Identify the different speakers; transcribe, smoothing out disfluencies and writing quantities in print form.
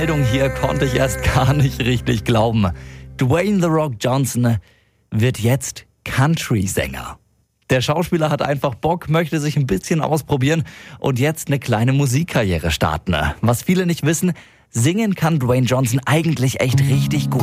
Speaker 1: Meldung hier konnte ich erst gar nicht richtig glauben. Dwayne The Rock Johnson wird jetzt Country-Sänger. Der Schauspieler hat einfach Bock, möchte sich ein bisschen ausprobieren und jetzt eine kleine Musikkarriere starten. Was viele nicht wissen, singen kann Dwayne Johnson eigentlich echt richtig gut.